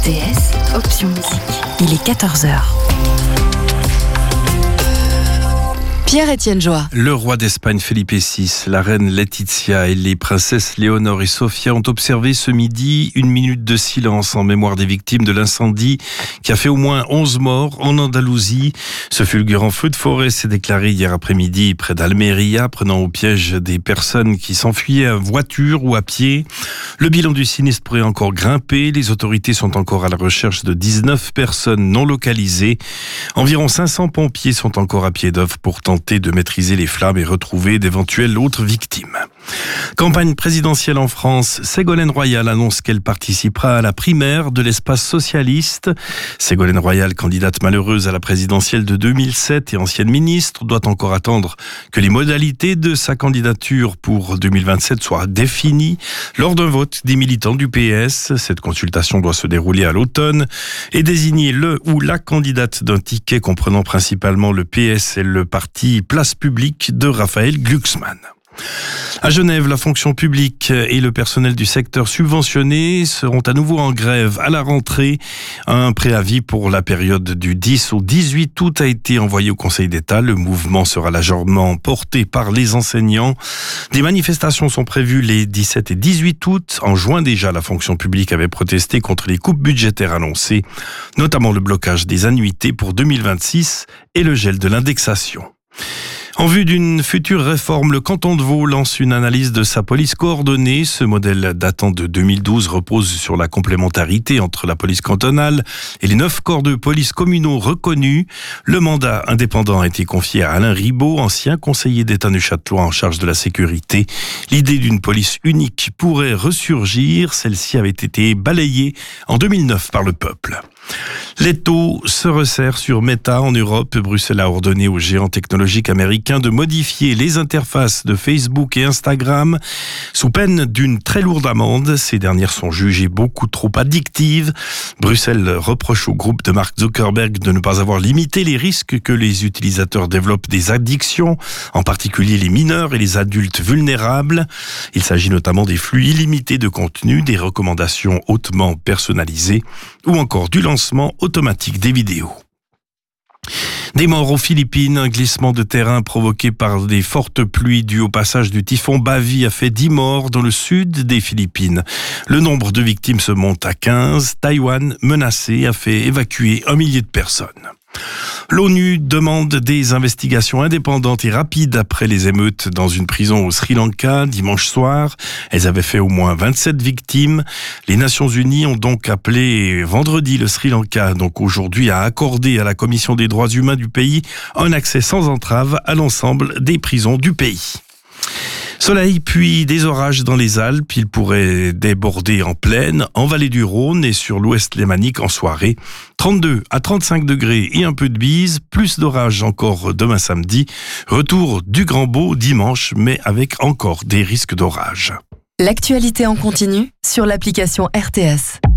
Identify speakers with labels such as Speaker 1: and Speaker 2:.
Speaker 1: RTS, option musique. Il est 14h. Pierre-Étienne Joie.
Speaker 2: Le roi d'Espagne Felipe VI, la reine Laetitia et les princesses Léonore et Sofia ont observé ce midi une minute de silence en mémoire des victimes de l'incendie qui a fait au moins 11 morts en Andalousie. Ce fulgurant feu de forêt s'est déclaré hier après-midi près d'Almeria, prenant au piège des personnes qui s'enfuyaient à voiture ou à pied. Le bilan du sinistre pourrait encore grimper. Les autorités sont encore à la recherche de 19 personnes non localisées. Environ 500 pompiers sont encore à pied d'œuvre pour tenter de maîtriser les flammes et retrouver d'éventuelles autres victimes. Campagne présidentielle en France, Ségolène Royal annonce qu'elle participera à la primaire de l'espace socialiste. Ségolène Royal, candidate malheureuse à la présidentielle de 2007 et ancienne ministre, doit encore attendre que les modalités de sa candidature pour 2027 soient définies lors d'un vote des militants du PS. Cette consultation doit se dérouler à l'automne et désigner le ou la candidate d'un ticket comprenant principalement le PS et le parti Place Publique de Raphaël Glucksmann. À Genève, la fonction publique et le personnel du secteur subventionné seront à nouveau en grève à la rentrée. Un préavis pour la période du 10 au 18 août a été envoyé au Conseil d'État. Le mouvement sera largement porté par les enseignants. Des manifestations sont prévues les 17 et 18 août. En juin déjà, la fonction publique avait protesté contre les coupes budgétaires annoncées, notamment le blocage des annuités pour 2026 et le gel de l'indexation. En vue d'une future réforme, le canton de Vaud lance une analyse de sa police coordonnée. Ce modèle datant de 2012 repose sur la complémentarité entre la police cantonale et les 9 corps de police communaux reconnus. Le mandat indépendant a été confié à Alain Ribaud, ancien conseiller d'État neuchâtelois en charge de la sécurité. L'idée d'une police unique pourrait ressurgir. Celle-ci avait été balayée en 2009 par le peuple. Les taux se resserrent sur Meta en Europe. Bruxelles a ordonné aux géants technologiques américains de modifier les interfaces de Facebook et Instagram sous peine d'une très lourde amende. Ces dernières sont jugées beaucoup trop addictives. Bruxelles reproche au groupe de Mark Zuckerberg de ne pas avoir limité les risques que les utilisateurs développent des addictions, en particulier les mineurs et les adultes vulnérables. Il s'agit notamment des flux illimités de contenu, des recommandations hautement personnalisées ou encore du lancement automatique des vidéos. Des morts aux Philippines, un glissement de terrain provoqué par des fortes pluies dues au passage du typhon Bavi a fait 10 morts dans le sud des Philippines. Le nombre de victimes se monte à 15. Taïwan, menacé, a fait évacuer 1 millier de personnes. L'ONU demande des investigations indépendantes et rapides après les émeutes dans une prison au Sri Lanka dimanche soir. Elles avaient fait au moins 27 victimes. Les Nations Unies ont donc appelé vendredi le Sri Lanka, donc aujourd'hui, à accorder à la Commission des droits humains du pays un accès sans entrave à l'ensemble des prisons du pays. Soleil puis des orages dans les Alpes. Il pourrait déborder en plaine, en vallée du Rhône et sur l'ouest lémanique en soirée. 32 à 35 degrés et un peu de bise, plus d'orages encore demain samedi. Retour du grand beau dimanche, mais avec encore des risques d'orage.
Speaker 1: L'actualité en continu sur l'application RTS.